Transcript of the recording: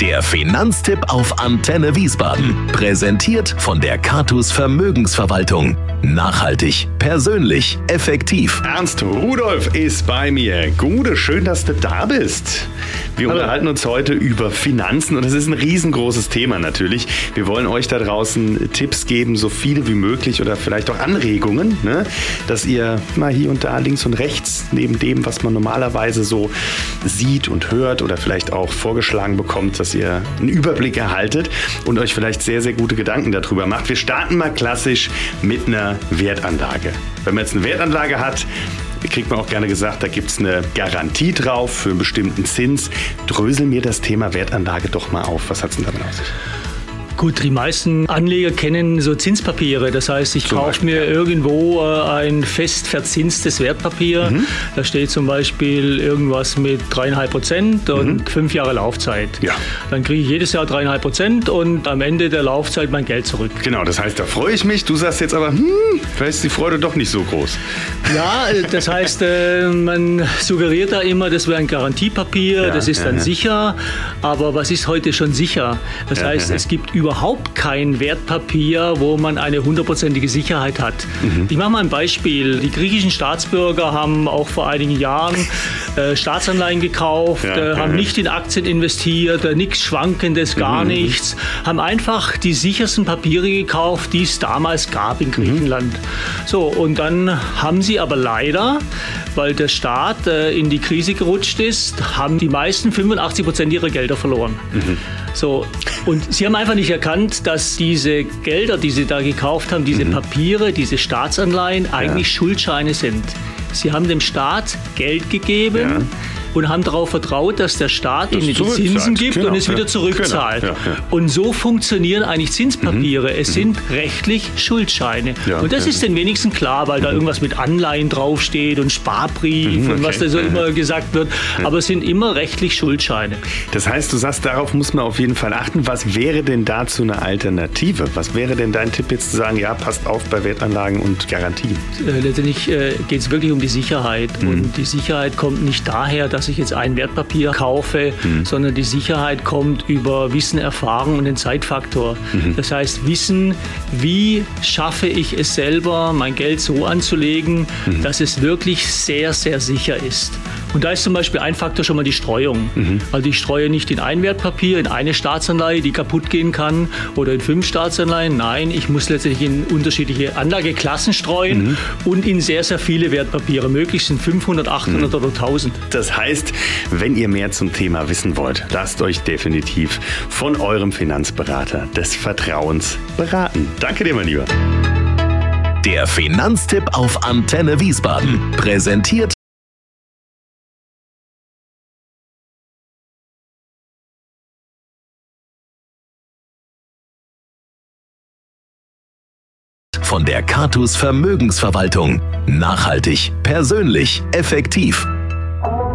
Der Finanztipp auf Antenne Wiesbaden. Präsentiert von der Catus Vermögensverwaltung. Nachhaltig, persönlich, effektiv. Ernst Rudolf ist bei mir. Gude, schön, dass du da bist. Wir unterhalten uns heute über Finanzen und das ist ein riesengroßes Thema natürlich. Wir wollen euch da draußen Tipps geben, so viele wie möglich oder vielleicht auch Anregungen, ne? Dass ihr mal hier und da links und rechts neben dem, was man normalerweise so sieht und hört oder vielleicht auch vorgeschlagen bekommt, dass ihr einen Überblick erhaltet und euch vielleicht sehr, sehr gute Gedanken darüber macht. Wir starten mal klassisch mit einer Wertanlage. Wenn man jetzt eine Wertanlage hat, kriegt man auch gerne gesagt, da gibt es eine Garantie drauf für einen bestimmten Zins. Drösel mir das Thema Wertanlage doch mal auf. Was hat es denn damit auf sich? Gut, die meisten Anleger kennen so Zinspapiere. Das heißt, ich kaufe mir irgendwo ein fest verzinstes Wertpapier. Da steht zum Beispiel irgendwas mit 3,5% und 5 Jahre Laufzeit. Ja. Dann kriege ich jedes Jahr 3,5% und am Ende der Laufzeit mein Geld zurück. Genau, das heißt, da freue ich mich. Du sagst jetzt aber, vielleicht ist die Freude doch nicht so groß. Ja, das heißt, man suggeriert da immer, das wäre ein Garantiepapier, das ist dann sicher. Aber was ist heute schon sicher? Das heißt, es gibt überhaupt kein Wertpapier, wo man eine 100%ige Sicherheit hat. Ich mache mal ein Beispiel. Die griechischen Staatsbürger haben auch vor einigen Jahren Staatsanleihen gekauft, haben nicht in Aktien investiert, nichts Schwankendes, gar nichts, haben einfach die sichersten Papiere gekauft, die es damals gab in Griechenland. So, und dann haben sie aber leider, weil der Staat in die Krise gerutscht ist, haben die meisten 85% ihrer Gelder verloren. So, und sie haben einfach nicht erkannt, dass diese Gelder, die sie da gekauft haben, diese Papiere, diese Staatsanleihen eigentlich Schuldscheine sind. Sie haben dem Staat Geld gegeben und haben darauf vertraut, dass der Staat ihnen die Zinsen gibt und es wieder zurückzahlt. Und so funktionieren eigentlich Zinspapiere. Es sind rechtlich Schuldscheine. Und das ist den wenigsten klar, weil da irgendwas mit Anleihen draufsteht und Sparbrief und was da so immer gesagt wird. Aber es sind immer rechtlich Schuldscheine. Das heißt, du sagst, darauf muss man auf jeden Fall achten. Was wäre denn dazu eine Alternative? Was wäre denn dein Tipp jetzt zu sagen, ja, passt auf bei Wertanlagen und Garantien? Letztendlich geht es wirklich um die Sicherheit. Und die Sicherheit kommt nicht daher, dass ich jetzt ein Wertpapier kaufe, sondern die Sicherheit kommt über Wissen, Erfahrung und den Zeitfaktor. Das heißt, Wissen, wie schaffe ich es selber, mein Geld so anzulegen, dass es wirklich sehr, sehr sicher ist. Und da ist zum Beispiel ein Faktor schon mal die Streuung. Also ich streue nicht in ein Wertpapier, in eine Staatsanleihe, die kaputt gehen kann, oder in 5 Staatsanleihen. Nein, ich muss letztendlich in unterschiedliche Anlageklassen streuen und in sehr, sehr viele Wertpapiere. Möglichst sind 500, 800 oder 1000. Das heißt, wenn ihr mehr zum Thema wissen wollt, lasst euch definitiv von eurem Finanzberater des Vertrauens beraten. Danke dir, mein Lieber. Der Finanztipp auf Antenne Wiesbaden. Präsentiert von der Catus Vermögensverwaltung. Nachhaltig, persönlich, effektiv.